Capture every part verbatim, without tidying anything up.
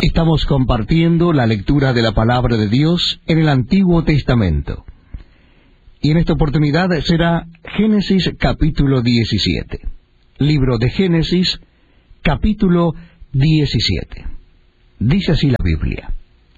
Estamos compartiendo la lectura de la Palabra de Dios en el Antiguo Testamento. Y en esta oportunidad será Génesis capítulo diecisiete. Libro de Génesis capítulo diecisiete. Dice así la Biblia.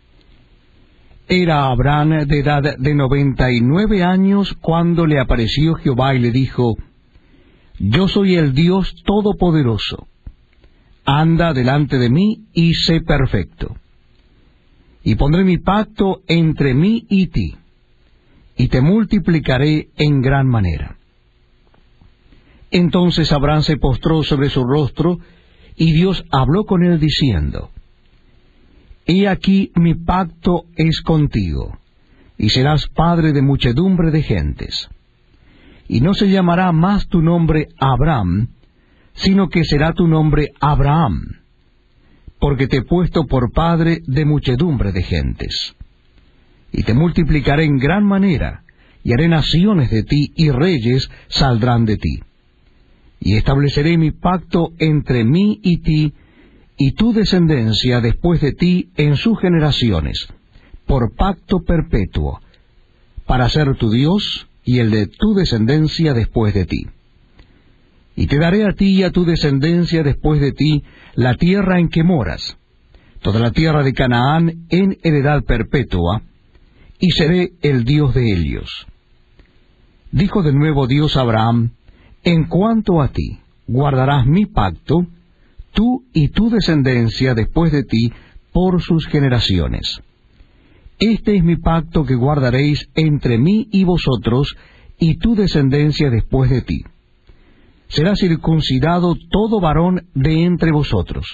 Era Abraham de edad de noventa y nueve años cuando le apareció Jehová y le dijo: Yo soy el Dios Todopoderoso. Anda delante de mí y sé perfecto. Y pondré mi pacto entre mí y ti, y te multiplicaré en gran manera. Entonces Abraham se postró sobre su rostro, y Dios habló con él diciendo: He aquí mi pacto es contigo, y serás padre de muchedumbre de gentes. Y no se llamará más tu nombre Abraham, sino que será tu nombre Abraham, porque te he puesto por padre de muchedumbre de gentes. Y te multiplicaré en gran manera, y haré naciones de ti, y reyes saldrán de ti. Y estableceré mi pacto entre mí y ti, y tu descendencia después de ti en sus generaciones, por pacto perpetuo, para ser tu Dios y el de tu descendencia después de ti. Y te daré a ti y a tu descendencia después de ti la tierra en que moras, toda la tierra de Canaán en heredad perpetua, y seré el Dios de ellos. Dijo de nuevo Dios a Abraham: En cuanto a ti, guardarás mi pacto, tú y tu descendencia después de ti por sus generaciones. Este es mi pacto que guardaréis entre mí y vosotros y tu descendencia después de ti. Será circuncidado todo varón de entre vosotros.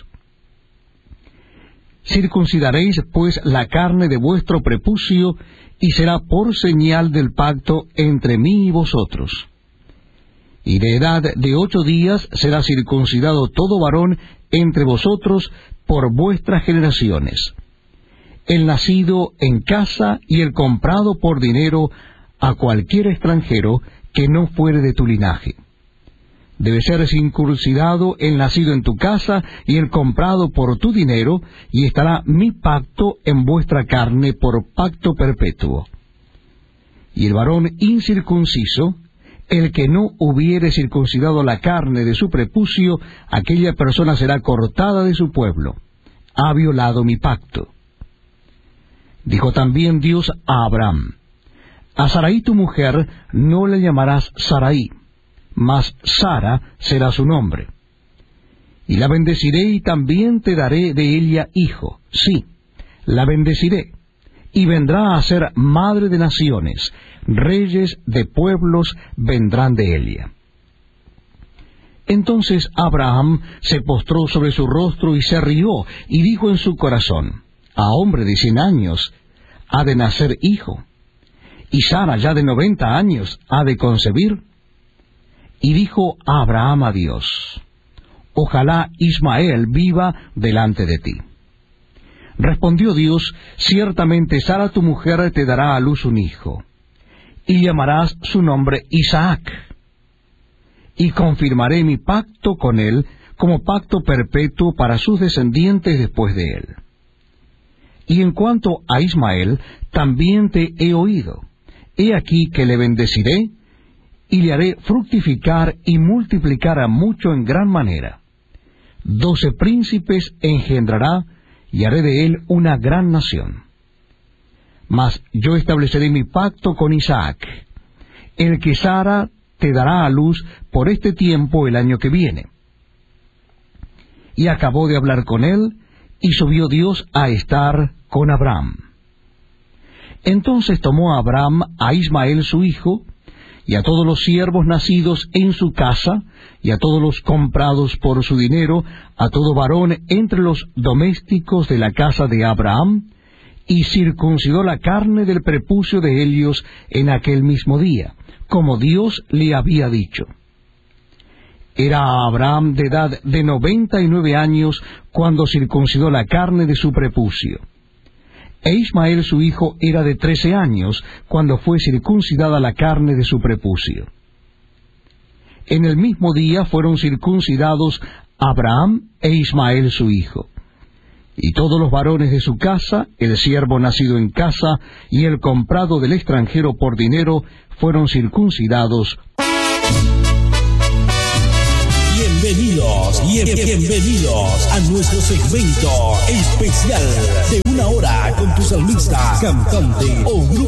Circuncidaréis pues la carne de vuestro prepucio, y será por señal del pacto entre mí y vosotros. Y de edad de ocho días será circuncidado todo varón entre vosotros por vuestras generaciones, el nacido en casa y el comprado por dinero a cualquier extranjero que no fuere de tu linaje. Debe ser circuncidado el nacido en tu casa y el comprado por tu dinero, y estará mi pacto en vuestra carne por pacto perpetuo. Y el varón incircunciso, el que no hubiere circuncidado la carne de su prepucio, aquella persona será cortada de su pueblo. Ha violado mi pacto. Dijo también Dios a Abraham: A Sarai tu mujer no le llamarás Sarai, mas Sara será su nombre. Y la bendeciré y también te daré de ella hijo. Sí, la bendeciré, y vendrá a ser madre de naciones, reyes de pueblos vendrán de ella. Entonces Abraham se postró sobre su rostro y se rió, y dijo en su corazón: A hombre de cien años ha de nacer hijo, y Sara ya de noventa años ha de concebir. Y dijo Abraham a Dios: Ojalá Ismael viva delante de ti. Respondió Dios: Ciertamente Sara tu mujer te dará a luz un hijo, y llamarás su nombre Isaac. Y confirmaré mi pacto con él como pacto perpetuo para sus descendientes después de él. Y en cuanto a Ismael, también te he oído. He aquí que le bendeciré, y le haré fructificar y multiplicar a mucho en gran manera. Doce príncipes engendrará, y haré de él una gran nación. Mas yo estableceré mi pacto con Isaac, el que Sara te dará a luz por este tiempo el año que viene. Y acabó de hablar con él, y subió Dios a estar con Abraham. Entonces tomó Abraham a Ismael su hijo, y a todos los siervos nacidos en su casa, y a todos los comprados por su dinero, a todo varón entre los domésticos de la casa de Abraham, y circuncidó la carne del prepucio de ellos en aquel mismo día, como Dios le había dicho. Era Abraham de edad de noventa y nueve años cuando circuncidó la carne de su prepucio. E Ismael su hijo era de trece años cuando fue circuncidada la carne de su prepucio. En el mismo día fueron circuncidados Abraham e Ismael su hijo. Y todos los varones de su casa, el siervo nacido en casa y el comprado del extranjero por dinero, fueron circuncidados. Bienvenidos, bien, bienvenidos a nuestro segmento especial de una hora con tu salmista, cantante o grupo